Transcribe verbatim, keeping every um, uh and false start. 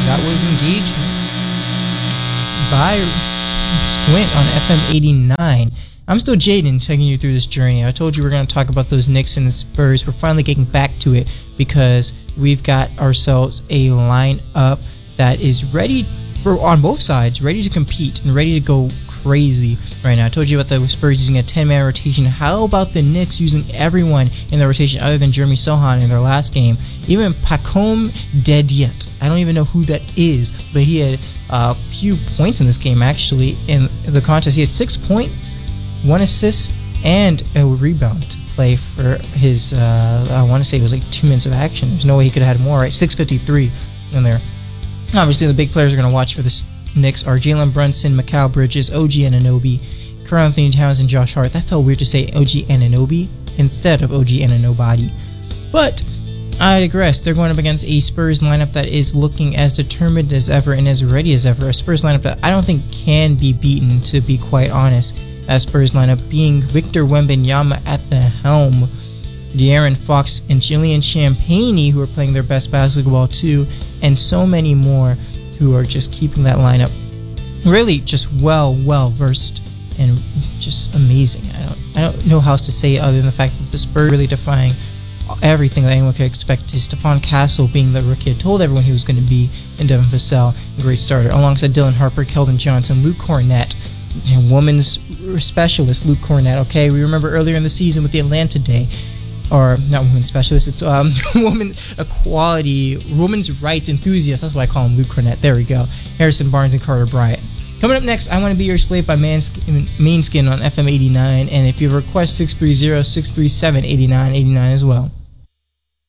that was Engagement by Squint on F M eighty-nine. I'm still Jaden, taking you through this journey. I told you we're going to talk about those Knicks and Spurs. We're finally getting back to it because we've got ourselves a lineup that is ready for on both sides, ready to compete and ready to go crazy right now. I told you about the Spurs using a ten-man rotation. How about the Knicks using everyone in their rotation other than Jeremy Sohan in their last game? Even Pacome Dediet. I don't even know who that is, but he had a few points in this game, actually. In the contest, he had six points, one assist, and a rebound to play for his, uh, I want to say it was like two minutes of action. There's no way he could have had more, right? six fifty-three in there. Obviously, the big players are going to watch for this Knicks are Jalen Brunson, Mikal Bridges, O G Anunoby, Karl Anthony Towns, and Josh Hart. That felt weird to say O G Anunoby instead of O G Anunoby. But I digress. They're going up against a Spurs lineup that is looking as determined as ever and as ready as ever. A Spurs lineup that I don't think can be beaten, to be quite honest. That Spurs lineup being Victor Wembanyama at the helm, De'Aaron Fox and Julian Champagnie, who are playing their best basketball too, and so many more who are just keeping that lineup really just well, well versed and just amazing. I don't, I don't know how else to say it other than the fact that the Spurs really defying everything that anyone could expect. Is Stephon Castle being the rookie I told everyone he was going to be, and Devin Vassell, a great starter, alongside Dylan Harper, Keldon Johnson, Luke Cornett, and women's specialist Luke Cornett. Okay, we remember earlier in the season with the Atlanta Day. Or not women's specialist, it's um, woman equality, women's rights enthusiast. That's what I call him, Luke Cornett. There we go. Harrison Barnes and Carter Bryant. Coming up next, I Want to Be Your Slave by Manskin, Mainskin on F M eighty-nine. And if you have a request, six three zero, six three seven, eight nine eight nine as well.